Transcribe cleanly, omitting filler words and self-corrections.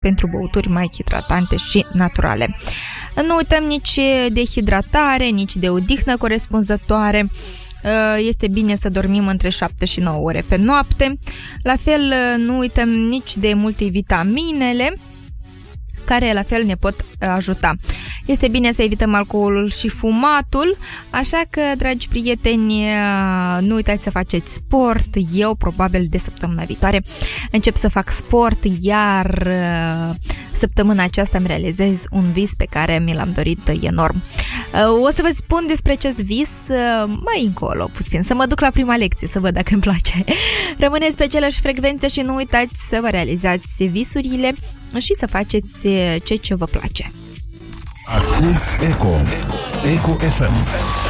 pentru băuturi mai hidratante și naturale. Nu uităm nici de hidratare, nici de odihnă corespunzătoare. Este bine să dormim între 7 și 9 ore pe noapte. La fel, nu uităm nici de multivitaminele, care la fel ne pot ajuta. Este bine să evităm alcoolul și fumatul, așa că, dragi prieteni, nu uitați să faceți sport. Eu, probabil, de săptămâna viitoare încep să fac sport, iar săptămâna aceasta îmi realizez un vis pe care mi l-am dorit enorm. O să vă spun despre acest vis mai încolo puțin, să mă duc la prima lecție să văd dacă îmi place. Rămâneți pe aceleași frecvențe și nu uitați să vă realizați visurile și să faceți ce vă place. Asculți Eco FM.